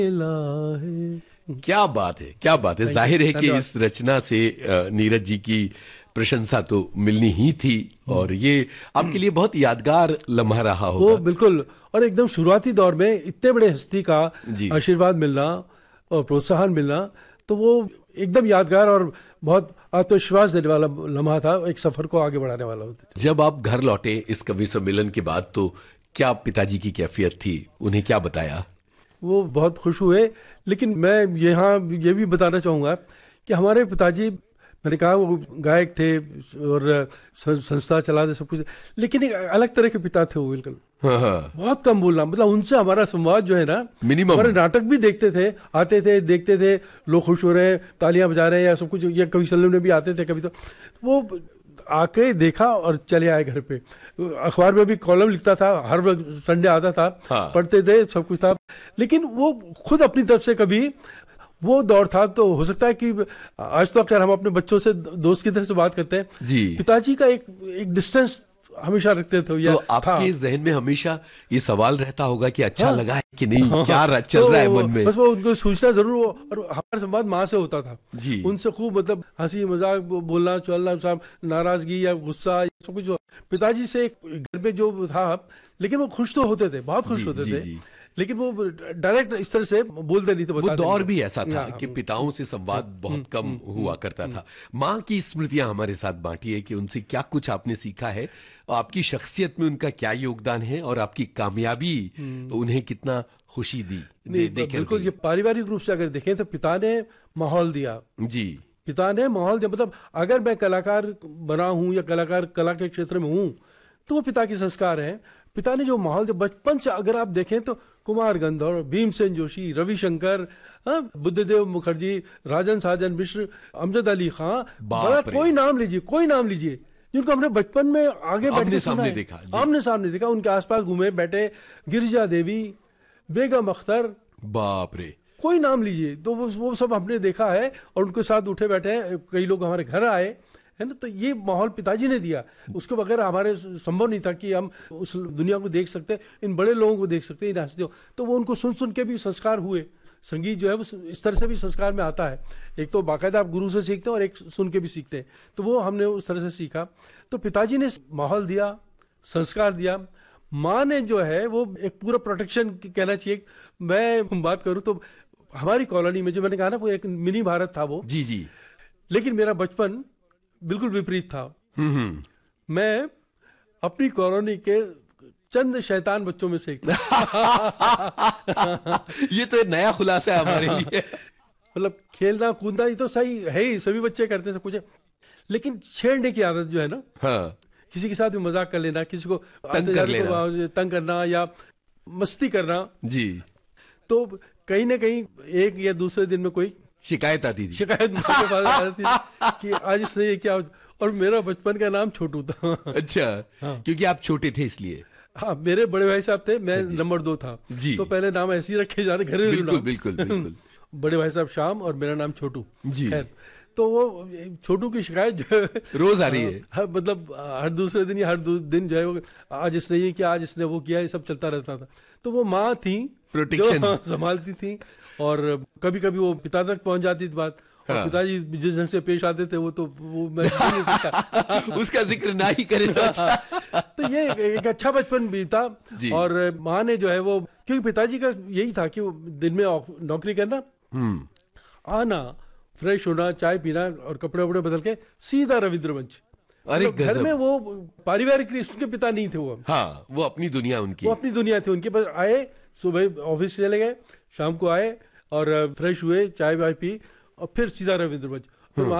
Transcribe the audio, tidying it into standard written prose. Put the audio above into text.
क्या बात है, क्या बात है। जाहिर है कि इस रचना से नीरज जी की प्रशंसा तो मिलनी ही थी, और ये आपके लिए बहुत यादगार लम्हा रहा वो होगा। बिल्कुल, और एकदम शुरुआती दौर में इतने बड़े हस्ती का जी। आशीर्वाद मिलना और प्रोत्साहन मिलना, तो वो एकदम यादगार और बहुत आत्मविश्वास देने वाला लम्हा था, एक सफर को आगे बढ़ाने वाला होता था। जब आप घर लौटे इस कवि सम्मेलन के बाद, तो क्या पिताजी की कैफियत थी, उन्हें क्या बताया? वो बहुत खुश हुए, लेकिन मैं यहाँ ये भी बताना चाहूँगा कि हमारे पिताजी, मैंने कहा वो गायक थे और संस्था चलाते सब कुछ, लेकिन एक अलग तरह के पिता थे वो, बिल्कुल हाँ हाँ, बहुत कम बोलना, मतलब उनसे हमारा संवाद जो है ना, मिनिमम। हमारे नाटक भी देखते थे, आते थे, देखते थे, लोग खुश हो रहे हैं, तालियां बजा रहे हैं या सब कुछ, या कभी सल्लम ने भी आते थे कभी, तो वो आके देखा और चले आए घर पे। अखबार में भी कॉलम लिखता था, हर संडे आता था, हाँ। पढ़ते थे, सब कुछ था, लेकिन वो खुद अपनी तरफ से कभी, वो दौर था, तो हो सकता है कि आज तो अगर हम अपने बच्चों से दोस्त की तरह से बात करते हैं, जी। पिताजी का एक डिस्टेंस हमेशा रखते थे, तो या था। आपके जहन में हमेशा ये सवाल रहता होगा कि अच्छा हाँ, लगा है कि नहीं, हाँ, क्या चल तो रहा है मन में। बस वो उनको सूचना जरूर हो, और हमारा संवाद माँ से होता था, जी। उनसे खूब मतलब हंसी मजाक बोलना चलना, सब नाराजगी या गुस्सा सब कुछ पिताजी से घर में जो था, लेकिन वो खुश तो होते थे, बहुत खुश जी होते जी थे, जी। लेकिन वो डायरेक्ट इस तरह से बोलते नहीं थे, वो बताते नहीं दौर थे। भी ऐसा था हाँ, कि पिताओं से संवाद बहुत कम हुआ करता था। माँ की स्मृतियां हमारे साथ बांटी है कि उनसे क्या कुछ आपने सीखा है, और आपकी शख्सियत में उनका क्या योगदान है, और आपकी कामयाबी उन्हें कितना खुशी दी नहीं, देकर बिल्कुल, गई। ये पारिवारिक रूप से अगर देखें तो पिता ने माहौल दिया, जी। पिता ने माहौल दिया, मतलब अगर मैं कलाकार बना हूं या कलाकार कला के क्षेत्र में हूं, तो वो पिता के संस्कार हैं। पिता ने जो माहौल दिया बचपन से, अगर आप देखें तो कुमार गंधर्व, भीमसेन जोशी, रविशंकर, बुद्धदेव मुखर्जी, राजन साजन मिश्र, अमजद अली खां, बड़ा बाप रे। कोई नाम लीजिए, कोई नाम लीजिए, जिनको हमने बचपन में आगे बैठ आमने के सुना सामने है, देखा। जी। आमने सामने देखा, उनके आसपास घूमे बैठे, गिरिजा देवी, बेगम अख्तर, बाप रे। कोई नाम लीजिए, तो वो सब हमने देखा है, और उनके साथ उठे बैठे हैं, कई लोग हमारे घर आए, है ना, तो ये माहौल पिताजी ने दिया, उसके बगैर हमारे संभव नहीं था कि हम उस दुनिया को देख सकते, इन बड़े लोगों को देख सकते, इन हस्तियों, तो वो उनको सुन सुन के भी संस्कार हुए। संगीत जो है वो इस तरह से भी संस्कार में आता है, एक तो बाकायदा आप गुरु से सीखते हैं और एक सुन के भी सीखते हैं, तो वो हमने उस तरह से सीखा। तो पिताजी ने माहौल दिया, संस्कार दिया। माँ ने जो है वो एक पूरा प्रोटेक्शन कहना चाहिए। मैं बात करूँ तो हमारी कॉलोनी में, जो मैंने कहा ना, वो एक मिनी भारत था वो, जी जी। लेकिन मेरा बचपन बिल्कुल विपरीत था। हम्म। मैं अपनी कॉलोनी के चंद शैतान बच्चों में से एक था। ये तो नया खुलासा है हमारे लिए। मतलब खेलना कूदना ये तो सही है ही, सभी बच्चे करते हैं सब कुछ है, लेकिन छेड़ने की आदत जो है ना, हाँ। किसी के साथ भी मजाक कर लेना, किसी को तंग आते कर जाते लेना। को तंग करना या मस्ती करना, जी। तो कहीं ना कहीं एक या दूसरे दिन में कोई शिकायत आती थी। शिकायत माँ के पास आ जाती थी कि आज इसने ये क्या, और मेरा बचपन का नाम छोटू था। अच्छा। हाँ, क्योंकि आप छोटे थे इसलिए। हाँ, मेरे बड़े भाई साहब थे, मैं जी नंबर 2 था, जी। तो पहले नाम ऐसे ही रखे जा रहे, घरेलू बिल्कुल नाम। बिल्कुल बिल्कुल। बड़े भाई साहब श्याम और मेरा नाम छोटू। जी। खैर, तो वो छोटू की शिकायत जो है रोज आ रही है। मतलब हर दूसरे दिन या हर दिन जो है वो, आज इसने ये किया, आज इसने वो किया, ये सब चलता रहता था। तो वो माँ थी जो प्रोटेक्शन। संभालती थी, और कभी कभी वो पिता तक पहुंच जाती थी बात, और हाँ। पिताजी जिस ढंग से पेश आते थे वो तो वो मैं नहीं ले सकता। उसका जिक्र ना ही करें तो अच्छा। तो ये एक अच्छा बचपन बीता। जी। और माँ ने जो है वो, क्योंकि पिताजी का यही था कि वो दिन में नौकरी करना, आना, फ्रेश होना, चाय पीना और कपड़े वपड़े बदल के सीधा रविंद्र मंच। अरे मतलब घर गजब। में वो पारिवारिक, उसके पिता नहीं थे वो, हाँ, वो अपनी दुनिया उनकी। वो अपनी दुनिया थी उनके पास। आए, सुबह ऑफिस चले गए, शाम को आए और फ्रेश हुए, चाय वाय पी, और फिर सीधा रविंद्र मंच।